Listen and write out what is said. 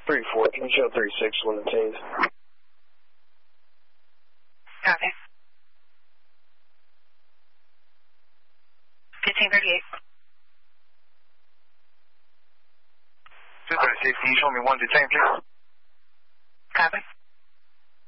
3-4, can you show 3-6 when it tees? Copy. 1538. 236, can you show me 1 detain, please? Copy.